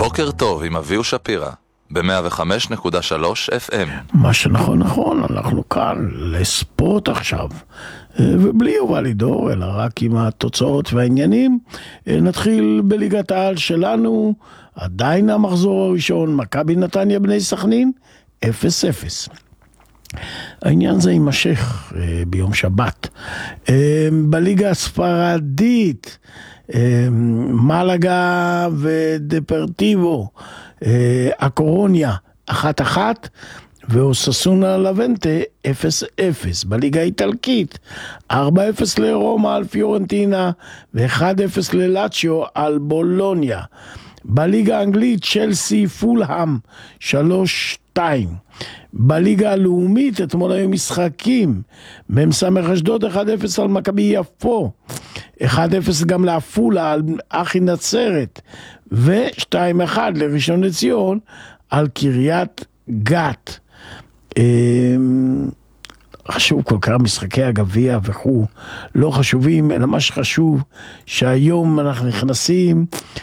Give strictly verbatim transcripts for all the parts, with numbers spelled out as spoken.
בוקר טוב עם אביהו שפירא, ב-מאה וחמש נקודה שלוש אף אם. מה שנכון נכון, אנחנו כאן לספורט עכשיו, ובלי יובל לידור, אלא רק עם התוצאות והעניינים. נתחיל בליגת העל שלנו, עדיין המחזור הראשון, מכבי נתניה בני סכנין, אפס אפס. העניין זה יימשך ביום שבת. בליגה הספרדית, מלגה ודפרטיבו, הקורוניה אחת אחת, ואוססונה לבנטה אפס אפס. בליגה האיטלקית ארבע אפס לרומא על פיורנטינה ו-אחד אפס ללאציו על בולוניה. בליגה האנגלית צ'לסי פולהאם שלוש שתיים. בליגה הלאומית אתמול היו משחקים, ממסמך אשדוד אחד אפס על מכבי יפו, אחד אפס גם לעפולה על אחי נצרת, ו-שתיים אחת לראשון לציון על קריית גת. חשוב כל כך משחקי הגביע וכו', לא חשובים, אלא מה שחשוב שהיום אנחנו נכנסים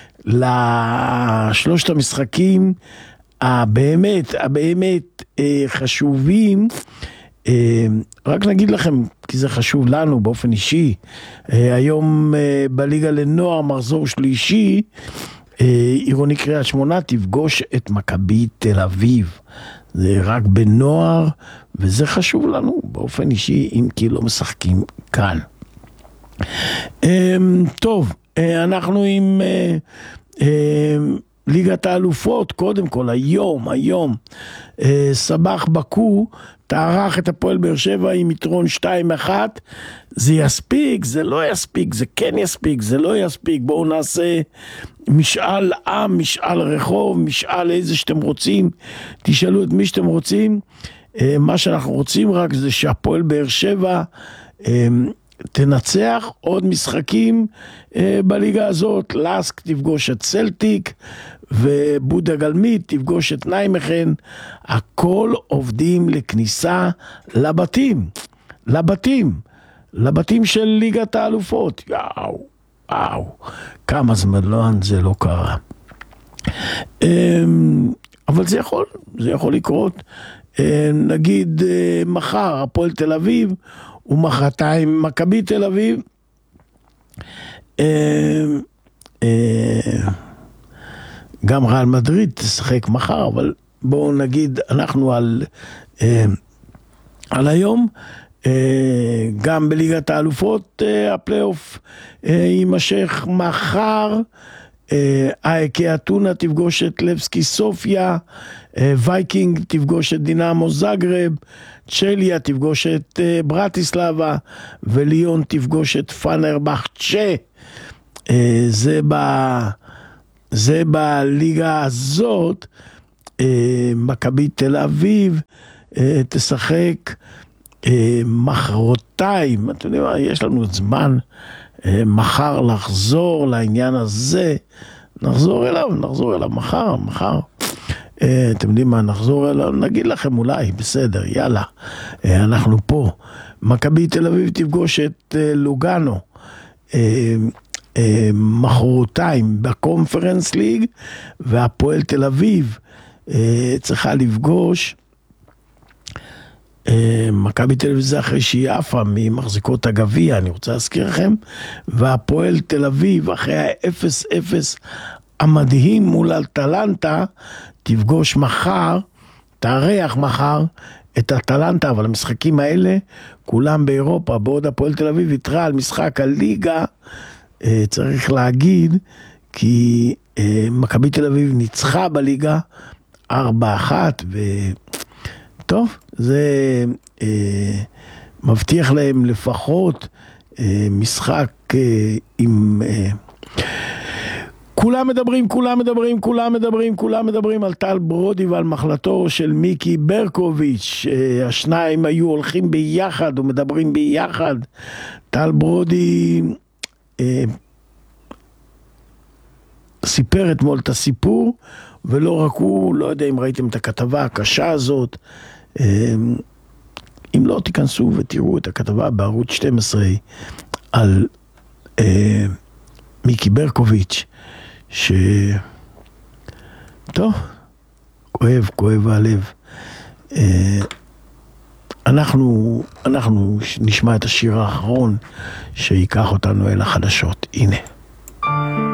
לשלושת המשחקים הבאמת, הבאמת חשובים. רק נגיד לכם, כי זה חשוב לנו באופן אישי, היום בליגה לנוער מחזור שלישי, עירוני קריית שמונה תפגוש את מכבי תל אביב. זה רק בנוער, וזה חשוב לנו באופן אישי, אם כי לא משחקים כאן. טוב, אנחנו עם ליגת האלופות. קודם כל, היום, היום, סבח בקו תערך את הפועל באר שבע עם יתרון שתיים אחת. זה יספיק, זה לא יספיק, זה כן יספיק, זה לא יספיק. בואו נעשה משאל עם, משאל רחוב, משאל איזה שאתם רוצים, תשאלו את מי שאתם רוצים. מה שאנחנו רוצים רק זה שהפועל באר שבע תנצח עוד משחקים בליגה הזאת. לסק תפגוש את סלטיק, ובודה גלמית תפגוש את ניימכן. הכל עובדים לכניסה לבתים, לבתים, לבתים של ליגת האלופות. יאו, וואו, כמה זמן זה לא קרה. אבל זה יכול, זה יכול לקרות. נגיד מחר הפועל תל אביב, ומחרתיים מכבי תל אביב. גם ריאל מדריד תשחק מחר, אבל בואו נגיד אנחנו על על היום. גם בליגת האלופות הפלייאוף יימשך מחר. אייקה אתונה תפגוש את לבסקי סופיה, וייקינג תפגוש את דינמו זאגרב, צ'ליה תפגוש את ברטיסלבה, וליון תפגוש את פנרבחצ'ה. זה ב זה בליגה הזאת. מכבי תל אביב תשחק מחרתיים. אתם יודעים מה, יש לנו זמן מחר לחזור לעניין הזה. נחזור אליו, נחזור אליו מחר, מחר. אתם יודעים מה, נחזור אליו, נגיד לכם אולי, בסדר, יאללה. אנחנו פה. מכבי תל אביב תפגוש את לוגאנו מחרתיים בקונפרנס ליג, והפועל תל אביב צריכה לפגוש מכבי תל אביב. זה אחרי שהיא עפה ממחזיקות הגביע, אני רוצה להזכיר לכם. והפועל תל אביב אחרי ה-אפס אפס המדהים מול אטלנטה תפגוש מחר, תארח מחר את אטלנטה. אבל המשחקים האלה כולם באירופה, בעוד הפועל תל אביב יתרה על משחק הליגה. צריך להגיד כי מכבי תל אביב ניצחה בליגה ארבע אחת, וטוב, זה אה, מבטיח להם לפחות אה, משחק אה, עם אה, כולם מדברים, כולם מדברים, כולם מדברים, כולם מדברים על טל ברודי ועל מחלתו של מיקי ברקוביץ'. אה, השניים היו הולכים ביחד ומדברים ביחד. טל ברודי אה, סיפר אתמול את הסיפור, ולא רק הוא, לא יודע אם ראיתם את הכתבה הקשה הזאת. אם לא, תיכנסו ותראו את הכתבה בערוץ שתים עשרה על אה, מיקי ברקוביץ', ש... טוב, כואב, כואב הלב. אנחנו, אנחנו נשמע את השיר האחרון שיקח אותנו אל החדשות. הנה.